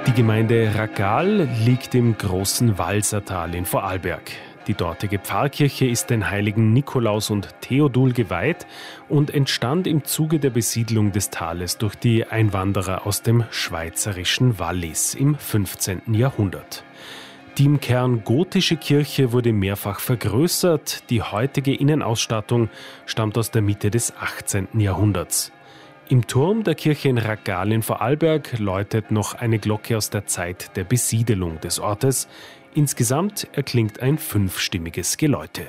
Die Gemeinde Ragal liegt im großen Walsertal in Vorarlberg. Die dortige Pfarrkirche ist den Heiligen Nikolaus und Theodul geweiht und entstand im Zuge der Besiedlung des Tales durch die Einwanderer aus dem schweizerischen Wallis im 15. Jahrhundert. Die im Kern gotische Kirche wurde mehrfach vergrößert. Die heutige Innenausstattung stammt aus der Mitte des 18. Jahrhunderts. Im Turm der Kirche in Ragal in Vorarlberg läutet noch eine Glocke aus der Zeit der Besiedelung des Ortes. Insgesamt erklingt ein 5-stimmiges Geläute.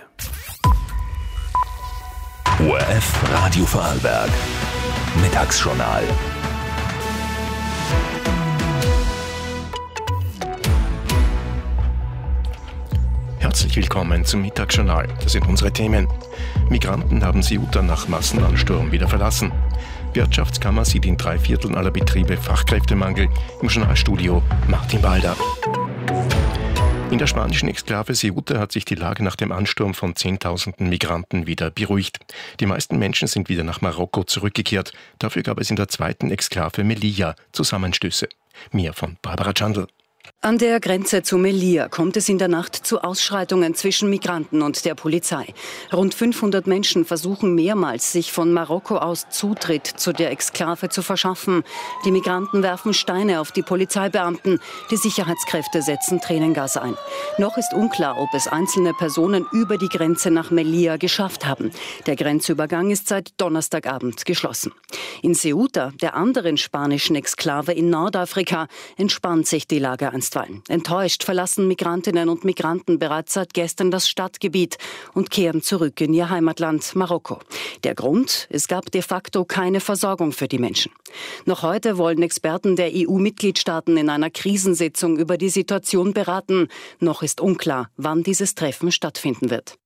ORF Radio Vorarlberg. Mittagsjournal. Herzlich willkommen zum Mittagsjournal. Das sind unsere Themen. Migranten haben Ceuta nach Massenansturm wieder verlassen. Wirtschaftskammer sieht in 3/4 aller Betriebe Fachkräftemangel. Im Journalstudio Martin Balder. In der spanischen Exklave Ceuta hat sich die Lage nach dem Ansturm von Zehntausenden Migranten wieder beruhigt. Die meisten Menschen sind wieder nach Marokko zurückgekehrt. Dafür gab es in der zweiten Exklave Melilla Zusammenstöße. Mehr von Barbara Chandl. An der Grenze zu Melilla kommt es in der Nacht zu Ausschreitungen zwischen Migranten und der Polizei. Rund 500 Menschen versuchen mehrmals, sich von Marokko aus Zutritt zu der Exklave zu verschaffen. Die Migranten werfen Steine auf die Polizeibeamten. Die Sicherheitskräfte setzen Tränengas ein. Noch ist unklar, ob es einzelne Personen über die Grenze nach Melilla geschafft haben. Der Grenzübergang ist seit Donnerstagabend geschlossen. In Ceuta, der anderen spanischen Exklave in Nordafrika, entspannt sich die Lage einstweilen. Enttäuscht verlassen Migrantinnen und Migranten bereits seit gestern das Stadtgebiet und kehren zurück in ihr Heimatland Marokko. Der Grund? Es gab de facto keine Versorgung für die Menschen. Noch heute wollen Experten der EU-Mitgliedstaaten in einer Krisensitzung über die Situation beraten. Noch ist unklar, wann dieses Treffen stattfinden wird.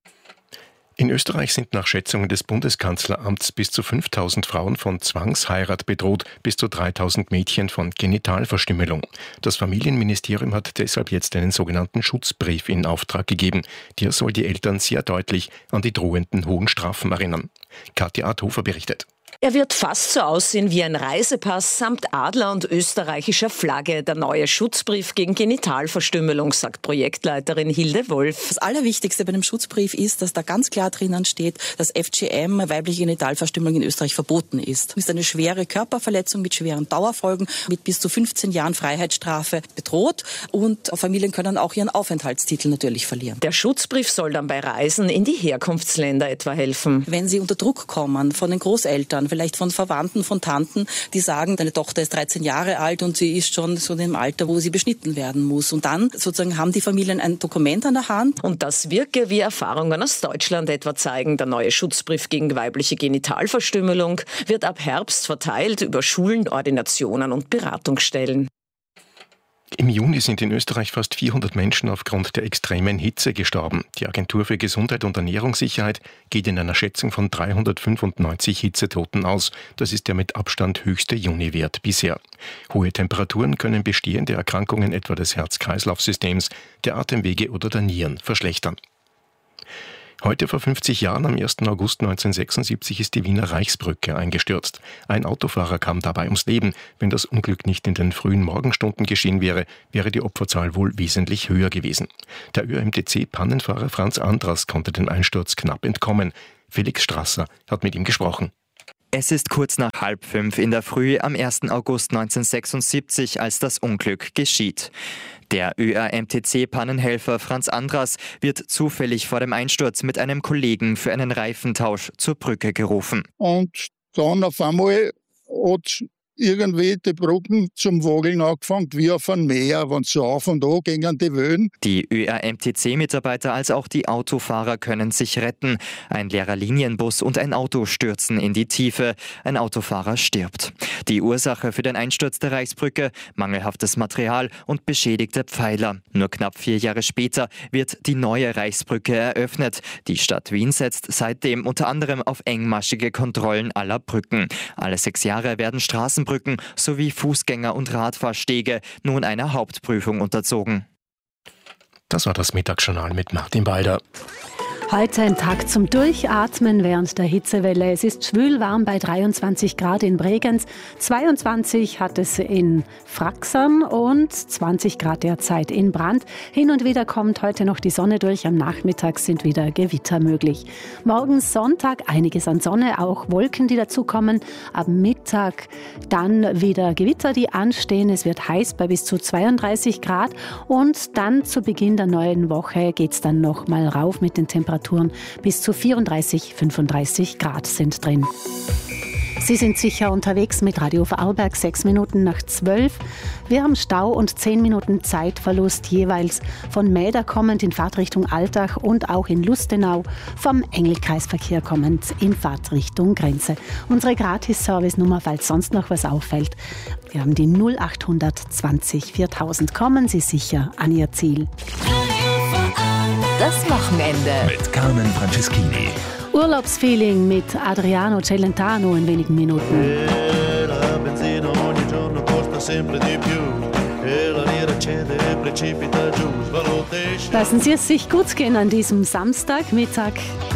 In Österreich sind nach Schätzungen des Bundeskanzleramts bis zu 5.000 Frauen von Zwangsheirat bedroht, bis zu 3.000 Mädchen von Genitalverstümmelung. Das Familienministerium hat deshalb jetzt einen sogenannten Schutzbrief in Auftrag gegeben. Der soll die Eltern sehr deutlich an die drohenden hohen Strafen erinnern. Katja Adhofer berichtet. Er wird fast so aussehen wie ein Reisepass samt Adler und österreichischer Flagge. Der neue Schutzbrief gegen Genitalverstümmelung, sagt Projektleiterin Hilde Wolf. Das Allerwichtigste bei dem Schutzbrief ist, dass da ganz klar drinnen steht, dass FGM, weibliche Genitalverstümmelung, in Österreich verboten ist. Es ist eine schwere Körperverletzung mit schweren Dauerfolgen, mit bis zu 15 Jahren Freiheitsstrafe bedroht, und Familien können auch ihren Aufenthaltstitel natürlich verlieren. Der Schutzbrief soll dann bei Reisen in die Herkunftsländer etwa helfen. Wenn sie unter Druck kommen von den Großeltern, vielleicht von Verwandten, von Tanten, die sagen, deine Tochter ist 13 Jahre alt und sie ist schon so in dem Alter, wo sie beschnitten werden muss. Und dann sozusagen haben die Familien ein Dokument an der Hand. Und das wirke, wie Erfahrungen aus Deutschland etwa zeigen. Der neue Schutzbrief gegen weibliche Genitalverstümmelung wird ab Herbst verteilt über Schulen, Ordinationen und Beratungsstellen. Im Juni sind in Österreich fast 400 Menschen aufgrund der extremen Hitze gestorben. Die Agentur für Gesundheit und Ernährungssicherheit geht in einer Schätzung von 395 Hitzetoten aus. Das ist der mit Abstand höchste Juniwert bisher. Hohe Temperaturen können bestehende Erkrankungen etwa des Herz-Kreislauf-Systems, der Atemwege oder der Nieren verschlechtern. Heute vor 50 Jahren, am 1. August 1976, ist die Wiener Reichsbrücke eingestürzt. Ein Autofahrer kam dabei ums Leben. Wenn das Unglück nicht in den frühen Morgenstunden geschehen wäre, wäre die Opferzahl wohl wesentlich höher gewesen. Der ÖAMTC-Pannenfahrer Franz Andras konnte dem Einsturz knapp entkommen. Felix Strasser hat mit ihm gesprochen. Es ist kurz nach 4:30 in der Früh am 1. August 1976, als das Unglück geschieht. Der ÖAMTC-Pannenhelfer Franz Andras wird zufällig vor dem Einsturz mit einem Kollegen für einen Reifentausch zur Brücke gerufen. Und dann auf einmal hat irgendwie die Brücken zum Wogeln angefangen, wie auf einem Meer, wenn so auf und an gingen die Wellen. Die ÖAMTC-Mitarbeiter als auch die Autofahrer können sich retten. Ein leerer Linienbus und ein Auto stürzen in die Tiefe. Ein Autofahrer stirbt. Die Ursache für den Einsturz der Reichsbrücke: mangelhaftes Material und beschädigte Pfeiler. Nur knapp 4 Jahre später wird die neue Reichsbrücke eröffnet. Die Stadt Wien setzt seitdem unter anderem auf engmaschige Kontrollen aller Brücken. Alle 6 Jahre werden Straßenbrücken sowie Fußgänger- und Radfahrstege nun einer Hauptprüfung unterzogen. Das war das Mittagsjournal mit Martin Balder. Heute ein Tag zum Durchatmen während der Hitzewelle. Es ist schwül warm bei 23 Grad in Bregenz, 22 hat es in Fraxern und 20 Grad derzeit in Brand. Hin und wieder kommt heute noch die Sonne durch, am Nachmittag sind wieder Gewitter möglich. Morgen Sonntag einiges an Sonne, auch Wolken, die dazukommen. Ab Mittag dann wieder Gewitter, die anstehen. Es wird heiß bei bis zu 32 Grad und dann zu Beginn der neuen Woche geht es dann noch mal rauf mit den Temperaturen. Bis zu 34, 35 Grad sind drin. Sie sind sicher unterwegs mit Radio Vorarlberg, 6 Minuten nach 12. Wir haben Stau und 10 Minuten Zeitverlust jeweils von Mäder kommend in Fahrtrichtung Altach und auch in Lustenau vom Engelkreisverkehr kommend in Fahrtrichtung Grenze. Unsere Gratis-Service-Nummer, falls sonst noch was auffällt. Wir haben die 0820 4000. Kommen Sie sicher an Ihr Ziel. Das Wochenende mit Carmen Franceschini. Urlaubsfeeling mit Adriano Celentano in wenigen Minuten. Lassen Sie es sich gut gehen an diesem Samstagmittag.